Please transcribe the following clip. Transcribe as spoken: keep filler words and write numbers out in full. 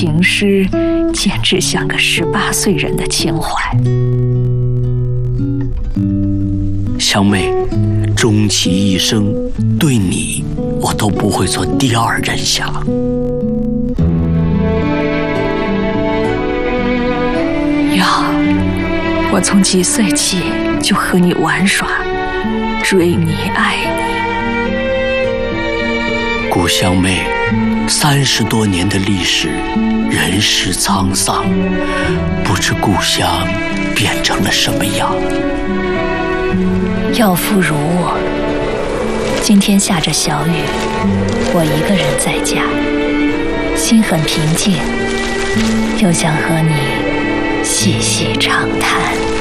情诗，简直像个十八岁人的情怀。 香妹，终其一生，对你，我都不会做第二人想。 呀，我从几岁起就和你玩耍，追你爱你。 顾香妹，三十多年的历史，人世沧桑，不知故乡变成了什么样。 要复如我，今天下着小雨，我一个人在家，心很平静，又想和你细细长谈。